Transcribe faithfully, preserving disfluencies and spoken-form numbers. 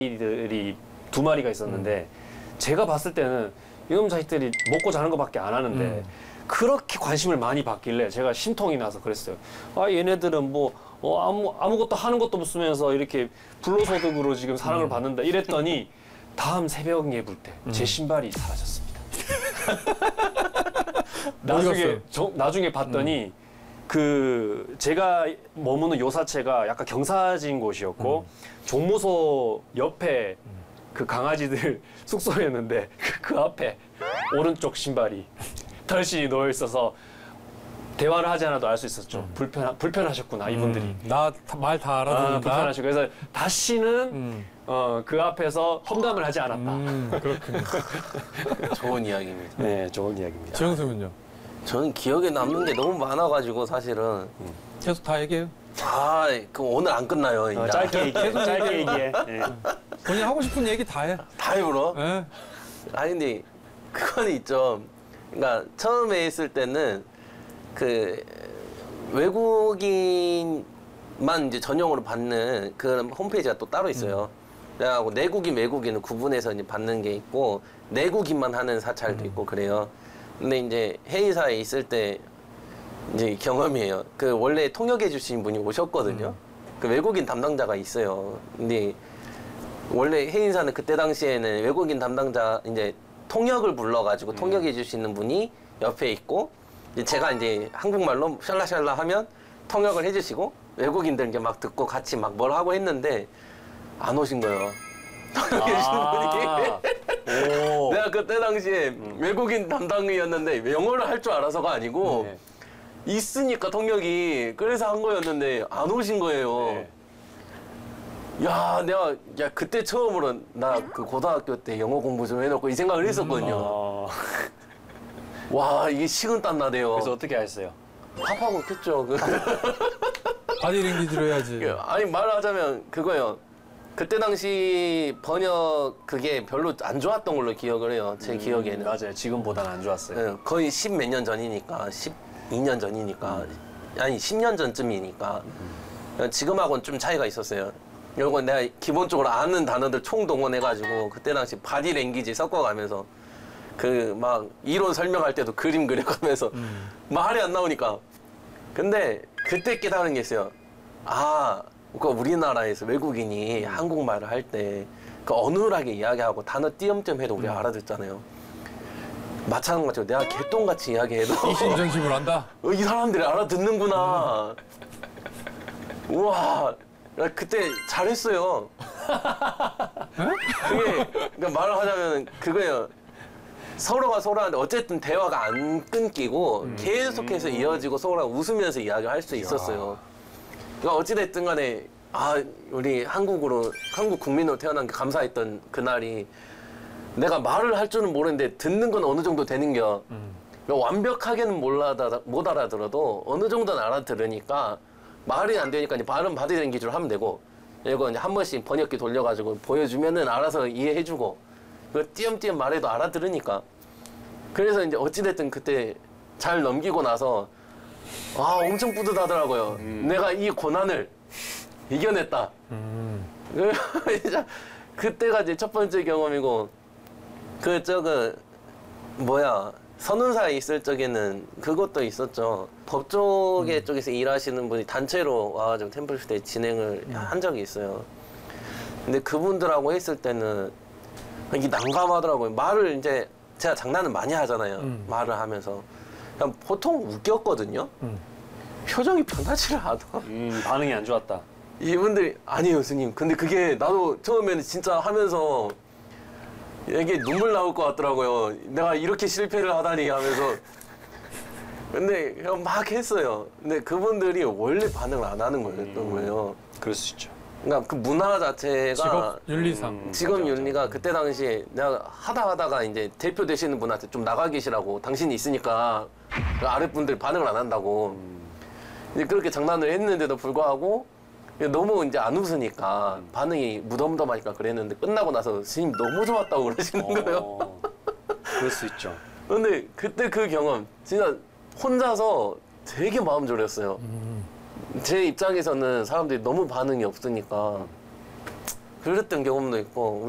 들이 두 마리가 있었는데 음. 제가 봤을 때는 이놈 자식들이 먹고 자는 것밖에 안 하는데 음. 그렇게 관심을 많이 받길래 제가 심통이 나서 그랬어요. 아 얘네들은 뭐 어, 아무, 아무것도 하는 것도 없으면서 이렇게 불로소득으로 지금 사랑을 음. 받는다 이랬더니 다음 새벽 예불 때 제 음. 신발이 사라졌습니다. 나중에 저, 나중에 봤더니 음. 그 제가 머무는 요사체가 약간 경사진 곳이었고 음. 종무소 옆에 음. 그 강아지들 숙소였는데 그, 그 앞에 오른쪽 신발이 털신이 놓여 있어서 대화를 하지 않아도 알 수 있었죠. 음. 불편 불편하셨구나 이분들이. 음. 나 말 다 알아듣는다. 아, 불편하시고 그래서 다시는 음. 어, 그 앞에서 험담을 하지 않았다. 음, 그렇군요. 좋은 이야기입니다. 네, 좋은 이야기입니다. 지영쌤은요? 저는 기억에 남는 게 너무 많아가지고 사실은 음. 계속 다 얘기해요. 아, 그 오늘 안 끝나요. 어, 짧게 얘기해. 짧게 얘기해. 네. 본인 하고 싶은 얘기 다 해. 다 해보러? 네. 아니 근데 그건 있죠. 그러니까 처음에 있을 때는 그 외국인만 이제 전용으로 받는 그런 홈페이지가 또 따로 있어요. 음. 그래갖고 내국인 외국인을 구분해서 이제 받는 게 있고 내국인만 하는 사찰도 음. 있고 그래요. 근데 이제 회의사에 있을 때 이제 경험이에요. 그 원래 통역해 주신 분이 오셨거든요. 음. 그 외국인 담당자가 있어요. 근데 원래 회의사는 그때 당시에는 외국인 담당자 이제 통역을 불러가지고 음. 통역해 주시는 분이 옆에 있고 이제 제가 이제 한국말로 샬라샬라 하면 통역을 해주시고 외국인들 이제 막 듣고 같이 막 뭘 하고 했는데 안 오신 거예요. 통역해 주시는 아 분이. 내가 그때 당시에 음. 외국인 담당이었는데 영어를 할 줄 알아서가 아니고 네. 있으니까 통역이 그래서 한 거였는데 안 오신 거예요. 네. 야, 내가 야 그때 처음으로 나 그 고등학교 때 영어 공부 좀 해놓고 이 생각을 했었거든요. 음. 와, 이게 식은땀 나대요. 그래서 어떻게 하셨어요? 팝하고 켰죠. 그. 바디랭귀지로 해야지. 아니 말하자면 그거요. 그때 당시 번역 그게 별로 안 좋았던 걸로 기억을 해요. 제 음, 기억에는. 맞아요. 지금보다는 안 좋았어요. 네, 거의 십 몇 년 전이니까. 십이 년 전이니까. 음. 아니 십 년 전쯤이니까. 음. 지금하고는 좀 차이가 있었어요. 이거 내가 기본적으로 아는 단어들 총동원해가지고 그때 당시 바디랭귀지 섞어가면서 그 막 이론 설명할 때도 그림 그려가면서 음. 말이 안 나오니까. 근데 그때 깨달은 게 있어요. 아, 그 우리나라에서 외국인이 음. 한국말을 할 때 그 어눌하게 이야기하고 단어 띄엄띄엄 해도 우리 음. 알아듣잖아요. 마찬가지로 내가 개똥같이 이야기해도 이심전심을 한다? 어, 이 사람들이 알아듣는구나. 음. 우와, 그때 잘했어요. 그게 그러니까 말을 하자면 그거예요. 서로가 서로한테 어쨌든 대화가 안 끊기고 음. 계속해서 이어지고 서로가 웃으면서 이야기를 할 수 있었어요. 그러니까 어찌됐든 간에 아 우리 한국으로 한국 국민으로 태어난 게 감사했던 그날이 내가 말을 할 줄은 모르는데 듣는 건 어느 정도 되는겨. 음. 그러니까 완벽하게는 몰라다, 못 알아들어도 어느 정도는 알아들으니까 말이 안 되니까 이제 발음 바디랭귀지로 하면 되고 이거 이제 한 번씩 번역기 돌려가지고 보여주면은 알아서 이해해주고 그 띄엄띄엄 말해도 알아들으니까. 그래서 이제 어찌됐든 그때 잘 넘기고 나서 아 엄청 뿌듯하더라고요. 음. 내가 이 고난을 이겨냈다. 음. 그때가 이제 첫 번째 경험이고 그 저거 뭐야 선운사에 있을 적에는 그것도 있었죠. 법조계 음. 쪽에서 일하시는 분이 단체로 와가지고 템플스테이 진행을 음. 한 적이 있어요. 근데 그분들하고 했을 때는 이게 난감하더라고요. 말을 이제 제가 장난을 많이 하잖아요. 음. 말을 하면서 그냥 보통 웃겼거든요. 음. 표정이 변하지를 않아. 음, 반응이 안 좋았다. 이분들이 아니에요 스님. 근데 그게 나도 처음에는 진짜 하면서 이게 눈물 나올 것 같더라고요. 내가 이렇게 실패를 하다니 하면서. 근데 그냥 막 했어요. 근데 그분들이 원래 반응을 안 하는 거였던 음. 거예요. 그럴 수 있죠. 그러니까 그 문화 자체가 직업 윤리상 음, 직업 맞아, 윤리가 맞아. 그때 당시에 내가 하다 하다가 이제 대표 되시는 분한테 좀 나가 계시라고 당신이 있으니까 그 아랫분들 반응을 안 한다고 음. 이제 그렇게 장난을 했는데도 불구하고 너무 이제 안 웃으니까 음. 반응이 무덤덤하니까 그랬는데 끝나고 나서 스님 너무 좋았다고 그러시는 어, 거예요. 그럴 수 있죠. 근데 그때 그 경험 진짜 혼자서 되게 마음 졸였어요. 음. 제 입장에서는 사람들이 너무 반응이 없으니까 그랬던 경험도 있고